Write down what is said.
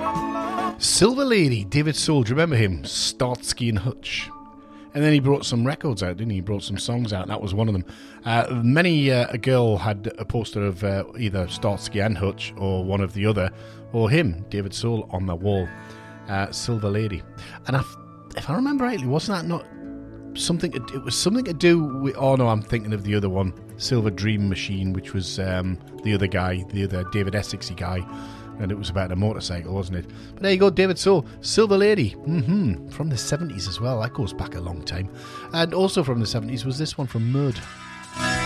Silver Lady, David Soul. Do you remember him? Starsky and Hutch. And then he brought some records out, didn't he? He brought some songs out, and that was one of them. A girl had a poster of either Starsky and Hutch or one of the other, or him, David Soul, on the wall. Silver Lady. And if I remember rightly, wasn't that not something? It was something to do with. Oh no, I'm thinking of the other one, Silver Dream Machine, which was the other guy, the other David Essexy guy. And it was about a motorcycle, wasn't it? But there you go, David Soul, Silver Lady. From the 70s as well. That goes back a long time. And also from the 70s was this one from Mud.